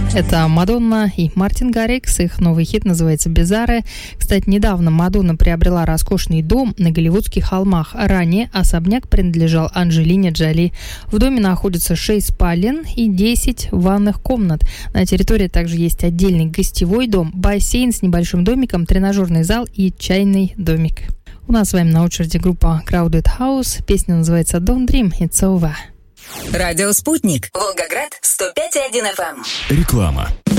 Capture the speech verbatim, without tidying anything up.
Это Мадонна и Мартин Гаррикс. Их новый хит называется «Bizarre». Кстати, недавно Мадонна приобрела роскошный дом на Голливудских холмах. Ранее особняк принадлежал Анджелине Джоли. В доме находится шесть спален и десять ванных комнат. На территории также есть отдельный гостевой дом, бассейн с небольшим домиком, тренажерный зал и чайный домик. У нас с вами на очереди группа Crowded House. Песня называется «Don't Dream, It's Over». Радио «Спутник». Волгоград, сто пять и один эф эм. Реклама.